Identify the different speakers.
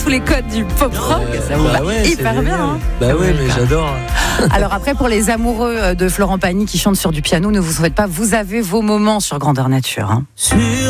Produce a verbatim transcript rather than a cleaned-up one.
Speaker 1: tous les codes du pop rock.
Speaker 2: Euh,
Speaker 1: Ça vous
Speaker 2: bah
Speaker 1: va
Speaker 2: ouais,
Speaker 1: hyper
Speaker 2: c'est
Speaker 1: bien.
Speaker 2: génial.
Speaker 1: Hein.
Speaker 2: Bah ouais, mais j'adore.
Speaker 1: Alors après, pour les amoureux de Florent Pagny qui chantent sur du piano, ne vous en faites pas, vous avez vos moments sur Grandeur Nature. Hein.